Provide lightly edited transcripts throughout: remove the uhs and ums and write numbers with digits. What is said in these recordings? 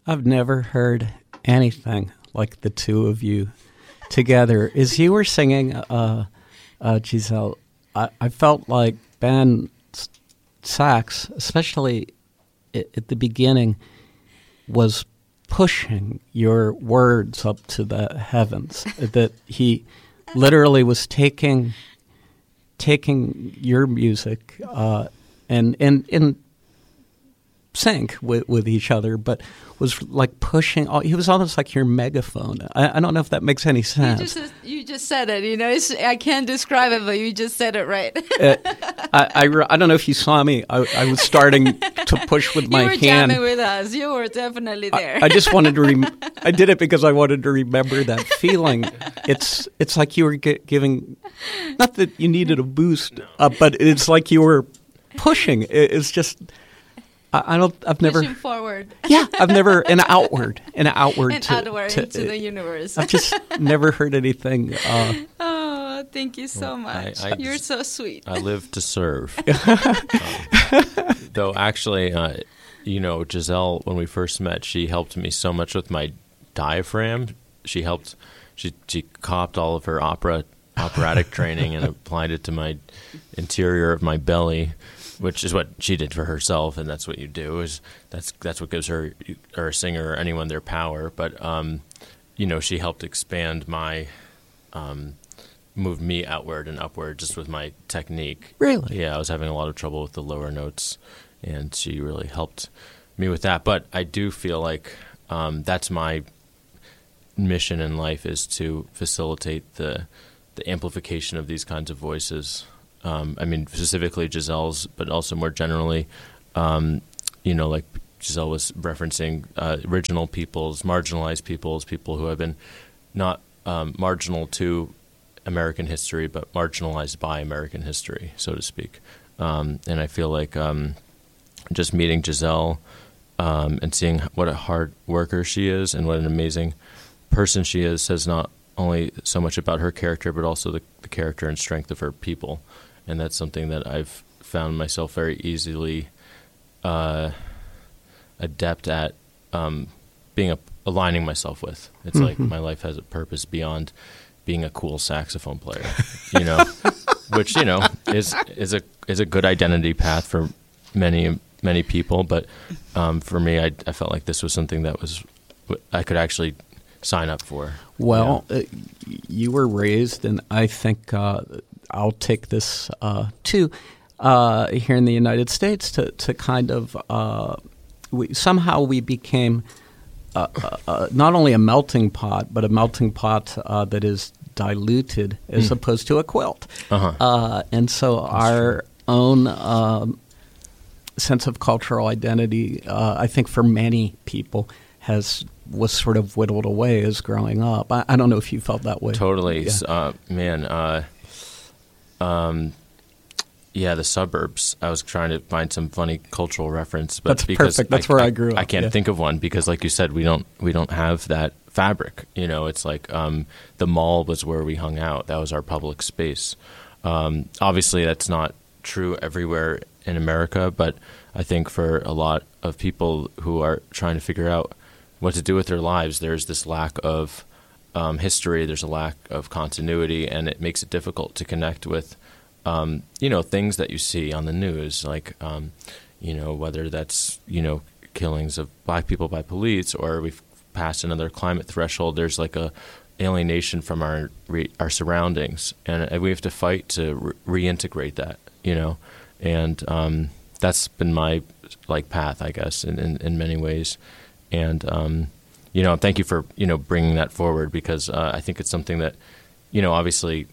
I've never heard anything like the two of you together. As you were singing, Giselle, I felt like Ben sax, especially at the beginning, was pushing your words up to the heavens. That he literally was taking your music and in sync with each other, but was like pushing. He was almost like your megaphone. I don't know if that makes any sense. You just said it. You know, I can't describe it, but you just said it right. I don't know if you saw me. I was starting to push with my hand. You were jamming with us. You were definitely there. I just wanted to. I did it because I wanted to remember that feeling. It's like you were giving. Not that you needed a boost, but it's like you were pushing. It's just. I've never pushing forward. Yeah, I've never an outward and to the universe. I've just never heard anything. Oh, thank you so much. You're so sweet. I live to serve. Though actually, Giselle, when we first met, she helped me so much with my diaphragm. She copped all of her operatic training and applied it to my interior of my belly, which is what she did for herself, and that's what you do. That's what gives her or a singer or anyone their power. But she helped expand my, moved me outward and upward just with my technique. Really? Yeah, I was having a lot of trouble with the lower notes, and she really helped me with that. But I do feel like that's my mission in life, is to facilitate the amplification of these kinds of voices. Specifically Giselle's, but also more generally, like Giselle was referencing original peoples, marginalized peoples, people who have been not marginal to American history, but marginalized by American history, so to speak. And I feel like just meeting Giselle and seeing what a hard worker she is and what an amazing person she is says not only so much about her character, but also the character and strength of her people. And that's something that I've found myself very easily adept at aligning myself with. It's like my life has a purpose beyond being a cool saxophone player, which is a good identity path for many people. But for me, I felt like this was something that I could actually sign up for. Well, you were raised, and I think I'll take this too here in the United States to kind of somehow we became not only a melting pot, but a melting pot that is diluted as opposed to a quilt. And so our own sense of cultural identity, I think for many people, was sort of whittled away as growing up. I don't know if you felt that way. Totally. Yeah. The suburbs. I was trying to find some funny cultural reference, but that's perfect. That's where I grew up. I can't think of one because, like you said, we don't have that fabric. It's like the mall was where we hung out. That was our public space. Obviously, that's not true everywhere in America, but I think for a lot of people who are trying to figure out what to do with their lives, there's this lack of history, there's a lack of continuity, and it makes it difficult to connect with, things that you see on the news, like, whether that's, killings of Black people by police, or we've passed another climate threshold. There's like a alienation from our surroundings, and we have to fight to reintegrate that, and that's been my path, I guess, in many ways. And, thank you for, bringing that forward, because I think it's something that, obviously,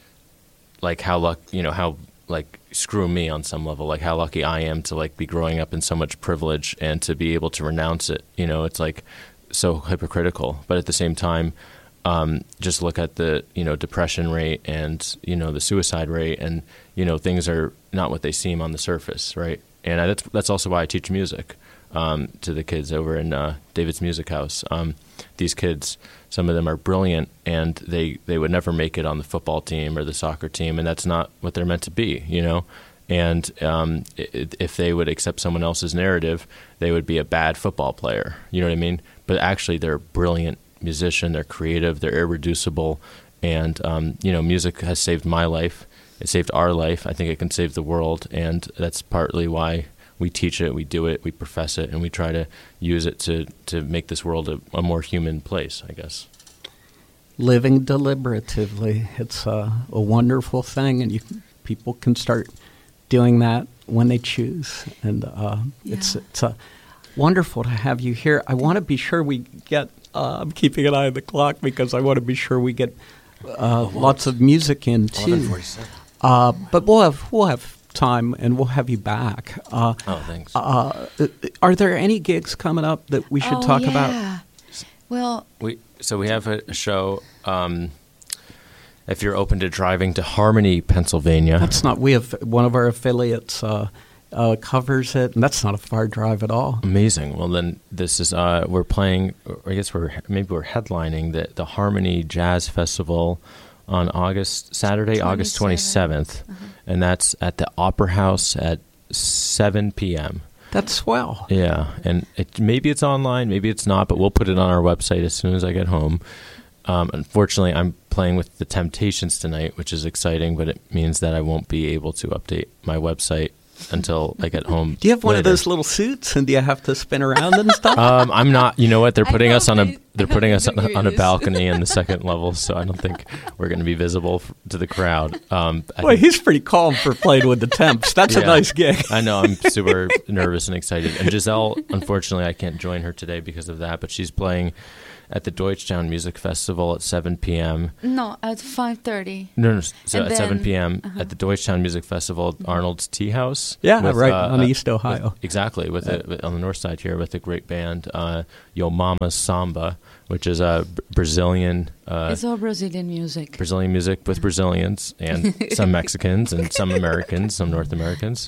how screw me on some level, like how lucky I am to be growing up in so much privilege and to be able to renounce it. It's so hypocritical. But at the same time, just look at the, depression rate and, the suicide rate, and, things are not what they seem on the surface, right? And that's also why I teach music. To the kids over in David's Music House. These kids, some of them are brilliant, and they would never make it on the football team or the soccer team, and that's not what they're meant to be, And if they would accept someone else's narrative, they would be a bad football player. You know what I mean? But actually, they're a brilliant musician. They're creative. They're irreducible. And, music has saved my life. It saved our life. I think it can save the world. And that's partly why we teach it, we do it, we profess it, and we try to use it to make this world a more human place, I guess. Living deliberatively. It's a wonderful thing, and people can start doing that when they choose. And it's wonderful to have you here. I want to be sure we get, I'm keeping an eye on the clock because I want to be sure we get lots of music in too. But we'll have time, and we'll have you back. Thanks. Are there any gigs coming up that we should talk about? Well, we have a show. If you're open to driving to Harmony, Pennsylvania, We have one of our affiliates covers it, and that's not a far drive at all. Amazing. Well, then this is we're playing. I guess we're headlining the Harmony Jazz Festival on Saturday, August 27th, and that's at the Opera House at 7 p.m. That's swell. Yeah, and maybe it's online, maybe it's not, but we'll put it on our website as soon as I get home. Unfortunately, I'm playing with the Temptations tonight, which is exciting, but it means that I won't be able to update my website until I get home. Do you have one of those little suits, and do you have to spin around and stuff? I'm not. You know what? They're putting us on a balcony in the second level, so I don't think we're going to be visible to the crowd. Boy, he's pretty calm for playing with the Temps. That's a nice gig. I know. I'm super nervous and excited. And Giselle, unfortunately, I can't join her today because of that, but she's playing at the Deutschtown Music Festival at 7 p.m. No, at 5:30. No. So at 7 p.m. At the Deutschtown Music Festival at Arnold's Tea House. Yeah, right on East Ohio. Exactly, on the north side here with a great band, Yo Mama's Samba, which is a Brazilian. It's all Brazilian music. Brazilian music with Brazilians and some Mexicans and some Americans, some North Americans,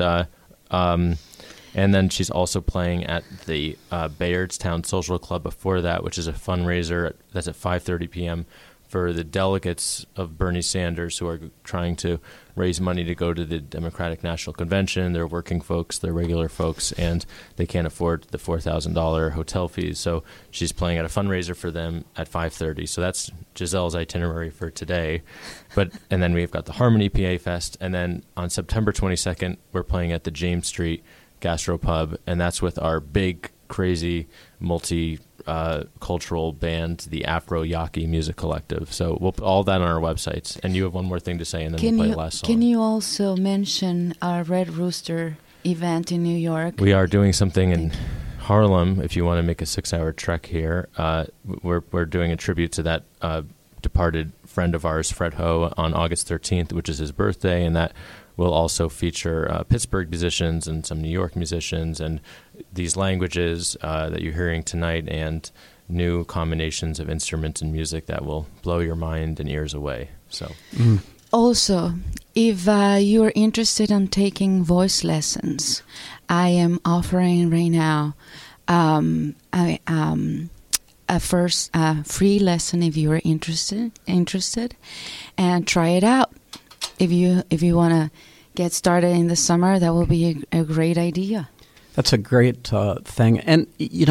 and then she's also playing at the Bayardstown Social Club before that, which is a fundraiser that's at 5:30 p.m. for the delegates of Bernie Sanders who are trying to raise money to go to the Democratic National Convention. They're working folks, they're regular folks, and they can't afford the $4,000 hotel fees. So she's playing at a fundraiser for them at 5:30. So that's Giselle's itinerary for today. And then we've got the Harmony PA Fest, and then on September 22nd, we're playing at the James Street Gastropub, and that's with our big, crazy, multi-cultural band, the Afro Yaki Music Collective. So we'll put all that on our websites. And you have one more thing to say, and then we'll play the last song. Can you also mention our Red Rooster event in New York? We are doing something in Harlem. If you want to make a 6-hour trek here, we're doing a tribute to that departed friend of ours, Fred Ho, on August 13th, which is his birthday, and that will also feature Pittsburgh musicians and some New York musicians and these languages that you're hearing tonight and new combinations of instruments and music that will blow your mind and ears away. So, Also, if you're interested in taking voice lessons, I am offering right now a first free lesson if you are interested, and try it out. If you want to get started in the summer, that will be a great idea. That's a great thing. And,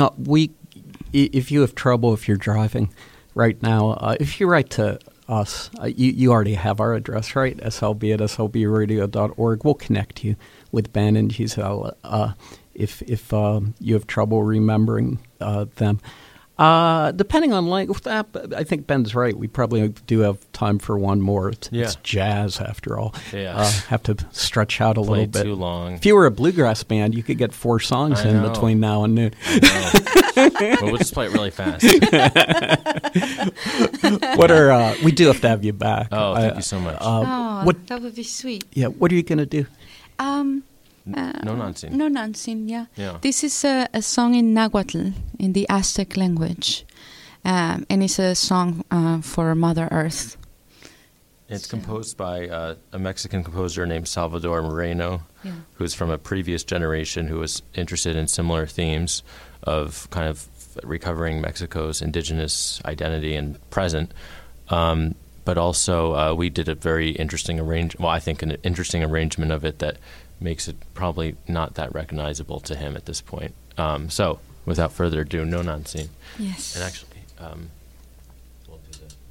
if you have trouble, if you're driving right now, if you write to us, you already have our address, right? SLB at slbradio.org. We'll connect you with Ben and Giselle if you have trouble remembering them. Depending on length, I think Ben's right. We probably do have time for one more. It's jazz, after all. Yeah. Have to stretch out a little bit. Too long. If you were a bluegrass band, you could get 4 songs in between now and noon. Well, we'll just play it really fast. We do have to have you back. Oh, thank you so much. That would be sweet. Yeah. What are you going to do? No nonsense. No nonsense, yeah. Yeah. This is a song in Nahuatl, in the Aztec language. And it's a song for Mother Earth. It's composed by a Mexican composer named Salvador Moreno, who's from a previous generation who was interested in similar themes of kind of recovering Mexico's indigenous identity and present. But but also we did a very interesting I think an interesting arrangement of it that makes it probably not that recognizable to him at this point. So without further ado, No Nancine. Yes. And actually, we'll do